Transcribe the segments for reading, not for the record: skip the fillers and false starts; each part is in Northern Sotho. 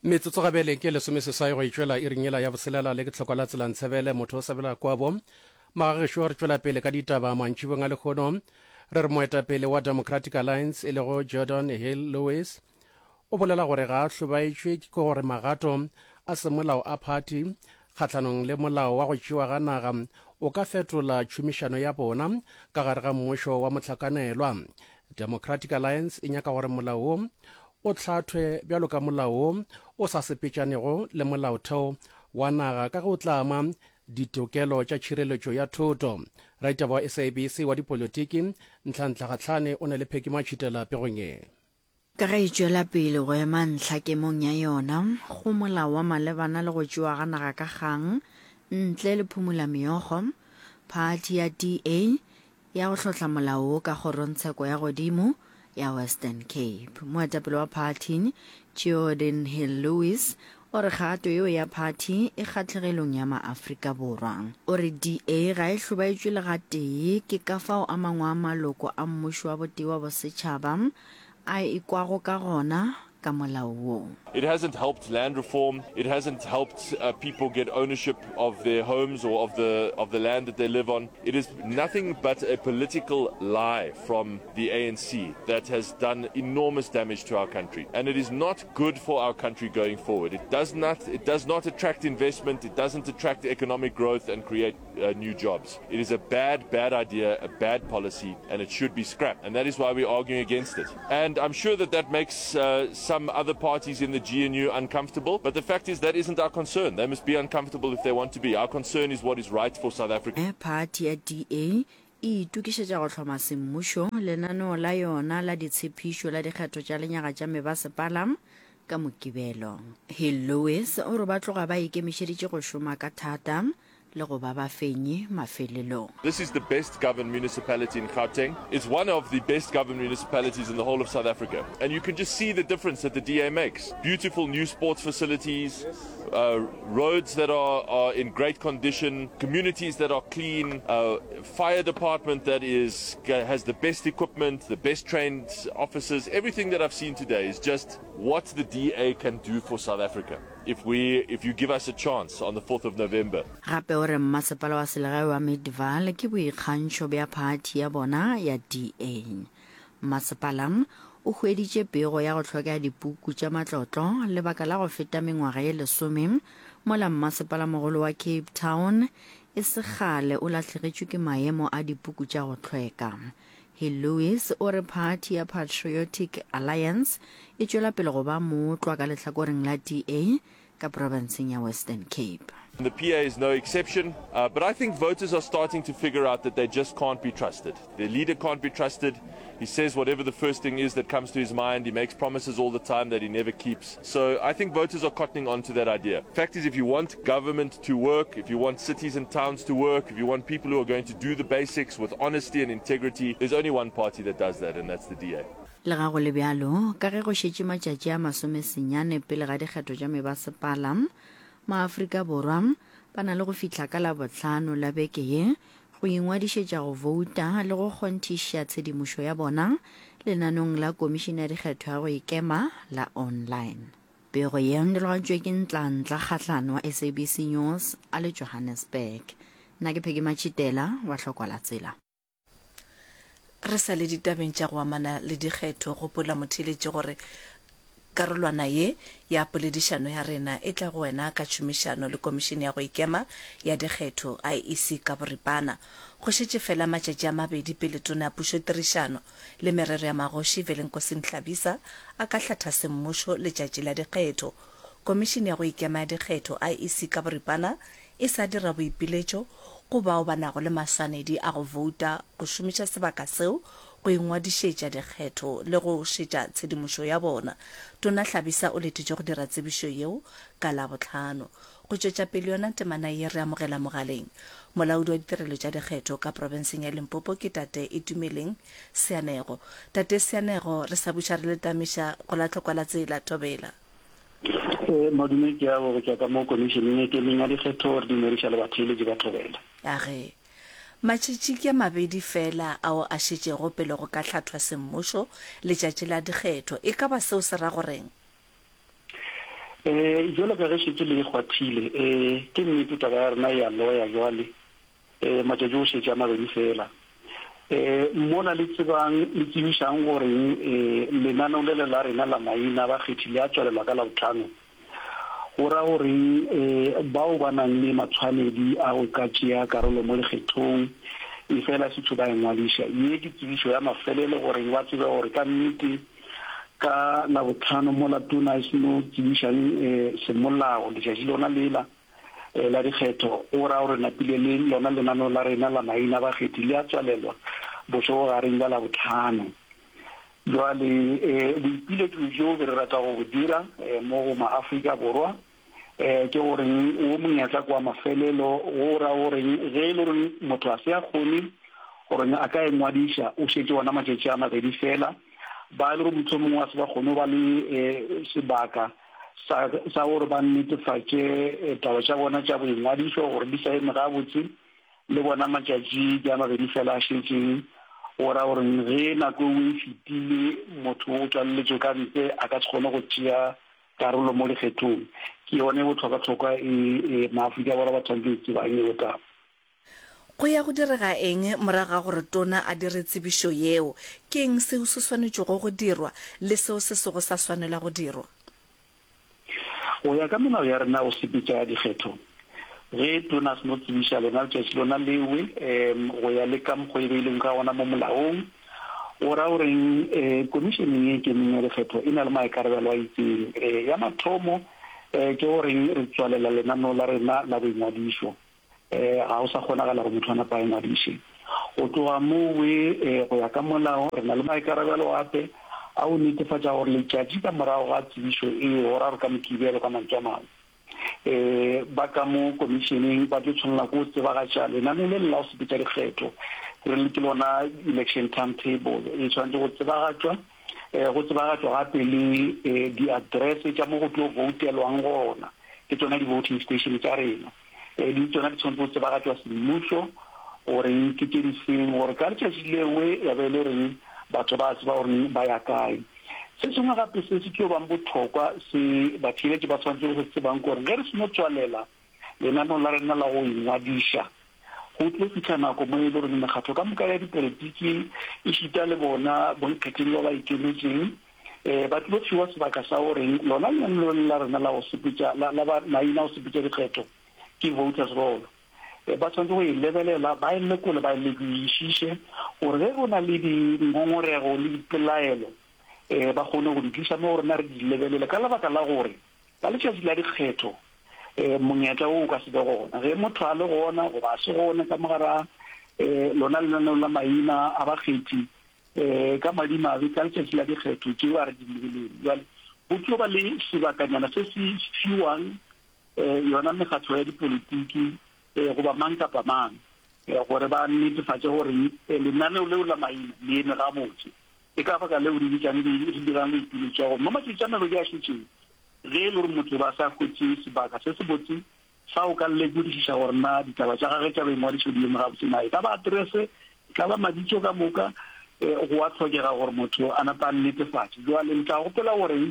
metsotso gabele ke lesomeseswai go itšwela e ringela ya boselela le ke tlhoko la tselang tshebele motho o sabela kwabo magagešo re tšwela pele ka ditaba mantšhibong a lekgono re re moetapele wa Democratic Alliance e lego Jordan Hill Lewis o bolela gore ga a hlobaetšwe ke gore magato a semolao a party kgatlhanong le molao wa go tšewa ga naga o ka fetola tšhomišano ya bona ka gare ga mmušo wa mohlakanelwa. Democratic Alliance e nyaka gore molao wo o hlathwe bjalo ka molao o sa sepetšanego le molaotheo wa naga ka go tlama ditokelo tša tšhireletšo ya thoto. Raitaba wa SABC wa dipolotiki Ntlhantlha o ne le phekima tšhitela pegong e. Ka ga itšwela pele go ema ntlhakemong ya yona go molao wa malebana le go tšewa ga naga ka kgang ntle le phumula meogo, party ya DA ya go hlotla molao ka kgorontsheko ya godimo ya Western Cape. Moetapele wa party Jordan Hill Lewis o re kgato eo ya party e kgatlhegelong ya maAfrika Borwa. O re DA ga e hlobaetšwe le ga tee ke ka fao a mangwe a maloko a mmušo wa botewa bosetšhaba a ikwago ka gona ka molao wo. It hasn't helped land reform. It hasn't helped people get ownership of their homes or of the land that they live on. It is nothing but a political lie from the ANC that has done enormous damage to our country, and it is not good for our country going forward. It does not attract investment. It doesn't attract economic growth and create new jobs. It is a bad idea, a bad policy, and it should be scrapped. And that is why we're arguing against it. And I'm sure that makes some other parties in the GNU uncomfortable, but the fact is that isn't our concern. They must be uncomfortable if they want to be. Our concern is what is right for South Africa. Party ya DA e tukišetša go hloma semmušo lenaneo la yona la ditshepišo la dikgetho tša lenyaga tša mebasepala ka Mokibelo. Hill Lewis o re ba tloga ba ikemišeditše go šoma ka thata. This is the best governed municipality in Gauteng. It's one of the best governed municipalities in the whole of South Africa. And you can just see the difference that the DA makes. Beautiful new sports facilities, roads that are in great condition, communities that are clean, fire department that has the best equipment, the best trained officers. Everything that I've seen today is just what the DA can do for South Africa if you give us a chance on the 4th of November. Gape o re mmasepala wa selegae wa Midvaal ke boikgantšho bja party ya bona ya DA. Mmasepala o hweditše pego ya go tlhoka dipuku tša matlotlo lebaka la go feta mengwaga ye 10 mola mmasepala mogolo wa Cape Town e segale o latlhegetšwe ke maemo a dipuku tša go tlhweka. Hill Lewis o re party ya Patriotic Alliance e tšwela pele go ba motlwa ka lehlakoreng la DA ka provinceng ya Western Cape. The PA is no exception, but I think voters are starting to figure out that they just can't be trusted. Their leader can't be trusted. He says whatever the first thing is that comes to his mind. He makes promises all the time that he never keeps. So I think voters are cottoning on to that idea. Fact is, if you want government to work, if you want cities and towns to work, if you want people who are going to do the basics with honesty and integrity, there's only one party that does that, and that's the DA. Le ga go le bjalo ka ge go šetše matšatši a 19 pele ga dikgetho tša mebasepala maAfrika Borwa ba na le go fihla ka la bohlano la beke ye go ingwadišetša go vouta le go kgonthiša tshedimošo ya bona lenanong la komišene ya dikgetho ya go ikema la online. Pego ye e ndelogantšwe ke Ntlhantlha Kgatlana wa SABC News a le Johannesburg. Nna ke Phekima Tšhitela wa Hlokwa la Tsela. Re sa le ditabeng tša go amana le dikgetho gopola motheletše gore karolwana ye ya poledišano ya rena e tla go wena ka tšhomišano le komišene ya go ikema ya dikgetho IEC ka boripana go šetše fela matšatši a 2 pele tona ya pušotirišano le merero ya magoši Velenkosi Nhlabisa a ka hlatha semmušo letšatši la dikgetho. Komišene ya go ikema ya dikgetho IEC ka boripana e sa dira boipiletšo go bao ba nago le maswanedi a go vouta go šomiša sebaka seo go ingwadišetša dikgetho le go šetša tshedimošo ya bona. Tona Hlabisa o letitše go dira tsebišo yeo ka la bohlano. Go tšwetša pele yona temana ye re amogela mogaleng molaodi wa ditirelo tša dikgetho ka provinseng ya Limpopo ke Tate Itumeleng Seanego. Tate Seanego, re sa buša re le tamiša go la Hlokwa la Tsela Thobela. Madume ke a go tšwa ka mo komišeneng e kemeng ya dikgetho re dumediša le batheeletši ba Thobela. Age matšatši ke 2 fela ao a šetšego pele go ka hlathwa semmušo letšatši la dikgetho e ka ba seo se ra goreng? jole ka ge shetse le kgwathile ke nnete taba ya rena ya lawyer jwale matšatši o šetše a mabedi fela mona le tsebang le tsebišang gore lenaneo le la rena la maina ba kgethile a tswalela ka la botlhano go ra gore bao ba nang le matshwanedi a go ka tšea karolo mo lekgethong e fela setho ba engwadiša ye ke tsebišo ya mafelelo gore ba tsebe gore ka nnete ka la botlhano mo la tona e seno tsebišang semolao letšatši lona lela la dikgetho o ra gore napile le lona lenaneo la rena la maina ba kgethile a tswalelwa boso gareng ba la botlhano jwale boipiletso jo re rata go dira mo go maAfrika borwa ke gore o monyetla kwa mafelelo o ra gore ge le re motho a se a kgone gore a ka engwadiša o šetse ona matšatši a mabedi fela ba le gore motho mongwe a se ba kgone ba le sebaka sa gore ba netefatše taba tša bona tša boengwadišo gore di sa eme gabotse le bona matšatši ke a mabedi fela a šetseng o ra gore ge nako e fetile motho o tswalletšwe ka ntle a ka se kgone go tšea karolo mo lekgethong ke yone botlhokwa maAfrika borwa ba tshwanetse tsebang eo taba go ya go direga eng moraga gore tona a dire tsebišo yeo ke eng seo se swanetšego go dirwa le seo se sego sa swanela go dirwa go ya ka melao ya rena o sepetša ya dikgetho ge tona se no tsebiša lona letšatši lona lewe go ya le ka mokgwa e beileng ka gona mo molaong o ra goreng komišeneng e kemeng ya lekgetho e na le maikarabelo a itseng ya mathomo ke goreng re tswalela lenaneo la rena la boingwadišo ga o sa kgonagala go motho a napa a engwadiše go tloga mowe go ya ka molao re na le maikarabelo gape a o netefatša gore letšatši ka morago ga tsebišo e go ra re ka mokibelo ka mantswe a mangwe ba ka mo komišeneng ba tlo tshwanela ko tsebagatša lenaneo le lela o sepetša dikgetho re le ke lona election timetable e tshwanetse go tsebagatšwa gape le di-address tša mo go tlo voutelwang gona ke tsona di-voting station tša rena di tsona di tshwanetse go tsebagatšwa semmušo goreng ke tše di feng gore ka letšatši lewe ya be le reng batho ba tseba gore ba ya kae se sengwe gape se se tlo bang botlhokwa se batheeletši ba tshwanetse go tsebang gore ge re seno tswalela lenaneo la rena la go ingwadiša go tlo fitlha nako mo e le gore mekgatlo ka moka ya dipolotiki e šita le bona bonkgetheng ba ba ikemetseng ba tlo fiwa sebaka sa goreng lona lenaneo la rena la maina go sepetša dikgetho ke voters roll ba tshwanetse go e lebelela ba e lekole ba e lekišiše gore ge go na le dingongorego le dipelaelo ba kgone go di tlisa mo rena re di lebelele ka lebaka la gore ka letšatši la dikgetho monyetla o ka se be gona ge motho a le gona goba a se gone ka mogara lona lenaneo la maina a bakgethi ka madimabe ka letšatši la dikgetho tšeo a re di lebelele jale go tlo ba le sebakanyana se se fiwang yona mekgatlo ya dipolotiki goba mang kapa mang gore ba netefatše gore lenaneo leo la maina le eme gabotse e ka baka leo di dirang boipiletšo ya gore mo matšatšanelo ke a šetšeng ge e le gore motho ba sa kgwetse sebaka se se botse fa o ka lekodišiša gore na ditaba tša gage tša boingwadišo di eme gabotse na e ka ba addresse e ka ba maditšo ka moka go a tlhokega gore motho a napa a netefatše jwale le tla gopela goreng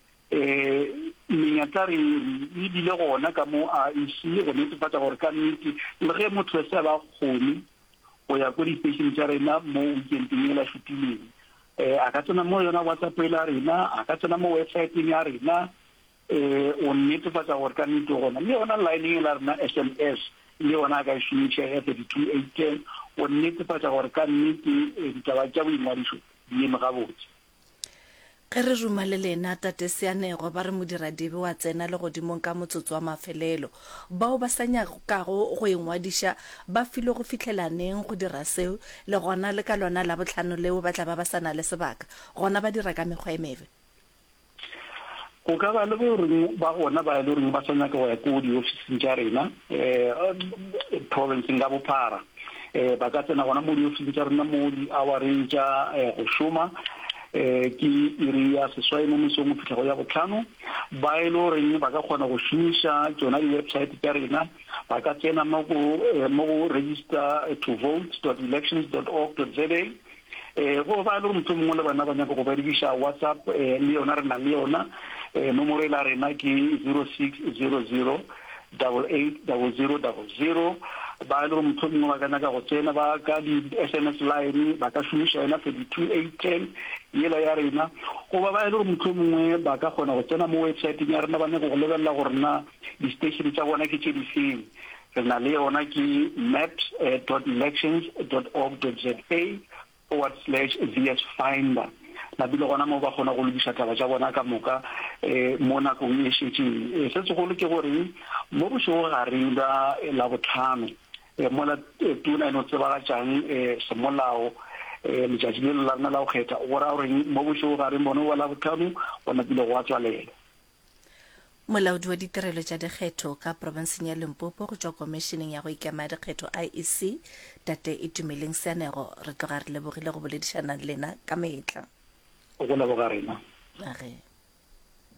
menyatla re ebile gona ka mo a ise go netefatša gore ka nnete le ge motho se ba kgone go ya ko di-station tša rena mo weekendeng e la šutileng a ka tsena mo yona WhatsApp e la rena a ka tsena mo websiteng ya rena o netefatša gore ka nnete gona le yona lineng e la rena SMS le yona a ka e šomiša ya 32810 o netefatša gore ka nnete ditaba tša boingwadišo di eme gabotse ge re ruma le lena tate Seanego ba re modiradibe wa tsena le godimong ka motsotso wa mafelelo bao ba sa nyakago go engwadiša ba file go fitlhelaneng go dira seo le gona le ka lona la botlhano leo ba tla ba sana le sebaka gona ba dira ka mekgwa e mebe go ka ba le gore ba gona ba le gore ba sa nyaka go ya ko di-officing tša rena provinceng ka bophara ba ka tsena gona mo di-officing tša rena mo di-houreng tša go šoma ke iri ya seswai mo mesong go fitlha go ya botlhano ba e le goreng ba ka kgona go šomiša tsona di-website tša rena ba ka tsena mo go register to vote.elections.org.za go ba le gore motho mongwe le bana ba nyaka go berekiša WhatsApp le yona re na le yona nomoro e la rena ke 0600 880000 ba le motho mongwe ba kana ka go tsena ba ka di SMS line ba ka shumisha ena 32810 yela ya rena go ba le motho mongwe ba ka gona go tsena mo website ya rena ba ne go lebella gore na di station tsa bona ke tse di feng re na le yona ke maps.elections.org.za/VS-Finder la bile gona mo ba gona go lebisa taba tsa bona ka moka mo nakong e shetseng se tsegolo ke gore mo bo sho ga re da la botlhano mo la tuna no tseba ga tsang semolao le ja jile la nna la go kgetha o ra gore mo bo sho ga re bona wala botlhano bona bile go tswalela molaodi wa ditirelo tša dikgetho ka provinseng ya Limpopo go tšwa komishineng ya go ikema dikgetho IEC tate Itumeleng Seanego re tloga re lebogile go boledišana le lena ka meetla go leboga rena age